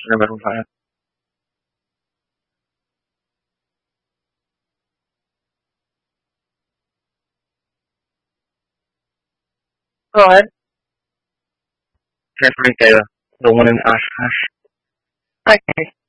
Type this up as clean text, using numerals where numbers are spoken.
Number 5. Go ahead. Jeffrey Taylor, the one in Oshkosh. Hi.